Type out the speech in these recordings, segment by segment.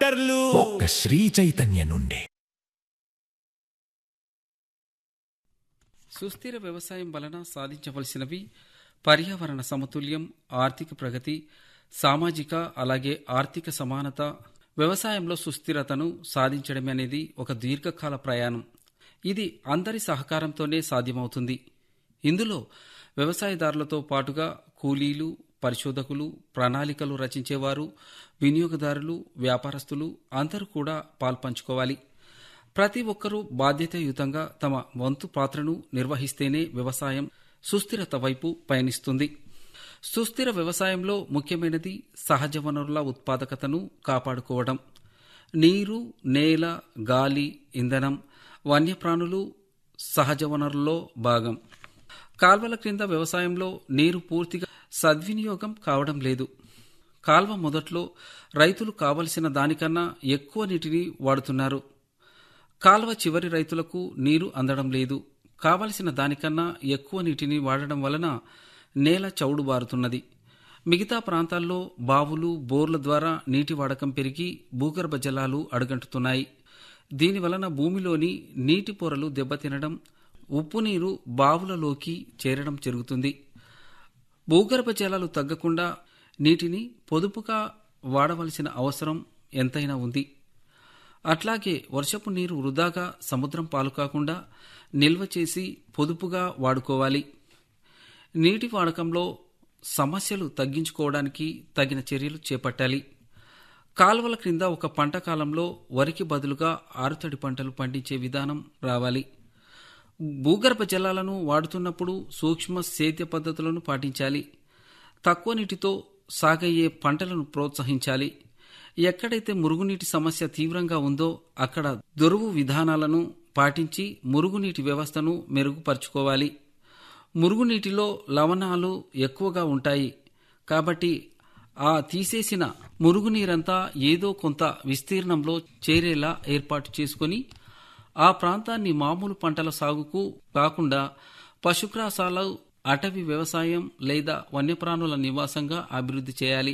స్టిక్కర్లు ఒక్క శ్రీ చైతన్య నుండి. సుస్థిర వ్యవసాయం వలన సాధించవలసినవి పర్యావరణ సమతుల్యం, ఆర్థిక ప్రగతి, సామాజిక అలాగే ఆర్థిక సమానత. వ్యవసాయంలో సుస్థిరతను సాధించడం అనేది ఒక దీర్ఘకాల ప్రయాణం. ఇది అందరి సహకారంతోనే సాధ్యమవుతుంది. ఇందులో వ్యవసాయదారులతో పాటుగా కూలీలు, పరిశోధకులు, ప్రణాళికలు రచించేవారు, వినియోగదారులు, వ్యాపారస్తులు అందరూ కూడా పాల్పంచుకోవాలి. ప్రతి ఒక్కరూ బాధ్యతాయుతంగా తమ వంతు పాత్రను నిర్వహిస్తేనే వ్యవసాయం సుస్థిరత వైపు పయనిస్తుంది. సుస్థిర వ్యవసాయంలో ముఖ్యమైనది సహజ వనరుల ఉత్పాదకతను కాపాడుకోవడం. నీరు, నేల, గాలి, ఇంధనం, వన్యప్రాణులు సహజ వనరుల్లో భాగం. కాల్వల క్రింద వ్యవసాయంలో నీరు పూర్తిగా సద్వినియోగం కావడం లేదు. కాల్వ మొదట్లో రైతులు కావలసిన దానికన్నా ఎక్కువ నీటిని వాడుతున్నారు. కాల్వ చివరి రైతులకు నీరు అందడం లేదు. కావలసిన దానికన్నా ఎక్కువ నీటిని వాడడం వలన నేల చౌడుబారుతున్నది. మిగతా ప్రాంతాల్లో బావులు, బోర్ల ద్వారా నీటి వాడకం పెరిగి భూగర్భ జలాలు అడుగంటుతున్నాయి. దీనివలన భూమిలోని నీటి పొరలు దెబ్బతినడం, ఉప్పు నీరు బావులలోకి చేరడం జరుగుతుంది. భూగర్భ జలాలు తగ్గకుండా నీటిని పొదుపుగా వాడవలసిన అవసరం ఎంతైనా ఉంది. అట్లాగే వర్షపు నీరు వృధాగా సముద్రం పాలు కాకుండా నిల్వ చేసి పొదుపుగా వాడుకోవాలి. నీటి వాడకంలో సమస్యలు తగ్గించుకోవడానికి తగిన చర్యలు చేపట్టాలి. కాలువల క్రింద ఒక పంట కాలంలో వరికి బదులుగా ఆరుతడి పంటలు పండించే విధానం రావాలి. భూగర్భ జలాలను వాడుతున్నప్పుడు సూక్ష్మ సేద్య పద్ధతులను పాటించాలి. తక్కువ నీటితో సాగయ్యే పంటలను ప్రోత్సహించాలి. ఎక్కడైతే మురుగునీటి సమస్య తీవ్రంగా ఉందో అక్కడ దొరువు విధానాలను పాటించి మురుగునీటి వ్యవస్థను మెరుగుపరుచుకోవాలి. మురుగునీటిలో లవణాలు ఎక్కువగా ఉంటాయి కాబట్టి ఆ తీసేసిన మురుగునీరంతా ఏదో కొంత విస్తీర్ణంలో చేరేలా ఏర్పాటు చేసుకొని ఆ ప్రాంతాన్ని మామూలు పంటల సాగుకు కాకుండా పశుగ్రాసాలు, అటవీ వ్యవసాయం లేదా వన్యప్రాణుల నివాసంగా అభివృద్ధి చేయాలి.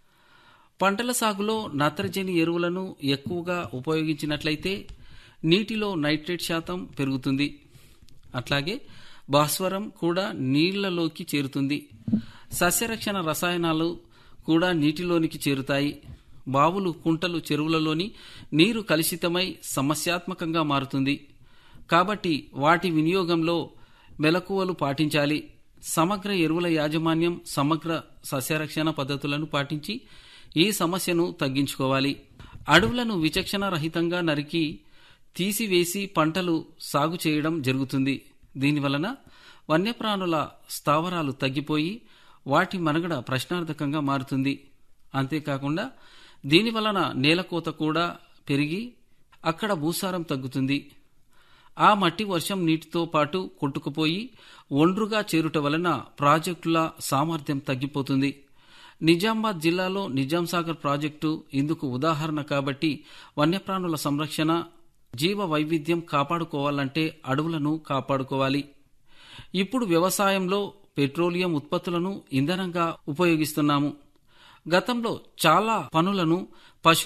పంటల సాగులో నత్రజని ఎరువులను ఎక్కువగా ఉపయోగించినట్లయితే నీటిలో నైట్రేట్ శాతం పెరుగుతుంది. అట్లాగే భాస్వరం కూడా నీళ్లలోకి చేరుతుంది. సస్యరక్షణ రసాయనాలు కూడా నీటిలోనికి చేరుతాయి. బావులు, కుంటలు, చెరువులలోని నీరు కలుషితమై సమస్యాత్మకంగా మారుతుంది. కాబట్టి వాటి వినియోగంలో మెలకువలు పాటించాలి. సమగ్ర ఎరువుల యాజమాన్యం, సమగ్ర సస్యరక్షణ పద్ధతులను పాటించి ఈ సమస్యను తగ్గించుకోవాలి. అడవులను విచక్షణ రహితంగా నరికి తీసివేసి పంటలు సాగు చేయడం జరుగుతుంది. దీనివలన వన్యప్రాణుల స్థావరాలు తగ్గిపోయి వాటి మనుగడ ప్రశ్నార్థకంగా మారుతుంది. అంతేకాకుండా దీనివలన నేలకోత కూడా పెరిగి అక్కడ భూసారం తగ్గుతుంది. ఆ మట్టి వర్షం నీటితో పాటు కొట్టుకుపోయి ఒండ్రుగా చేరుట వలన ప్రాజెక్టుల సామర్థ్యం తగ్గిపోతుంది. నిజామాబాద్ జిల్లాలో నిజాంసాగర్ ప్రాజెక్టు ఇందుకు ఉదాహరణ. కాబట్టి వన్యప్రాణుల సంరక్షణ, జీవ వైవిధ్యం కాపాడుకోవాలంటే అడవులను కాపాడుకోవాలి. ఇప్పుడు వ్యవసాయంలో పెట్రోలియం ఉత్పత్తులను ఇంధనంగా ఉపయోగిస్తున్నాము. గతంలో చాలా పనులను పశు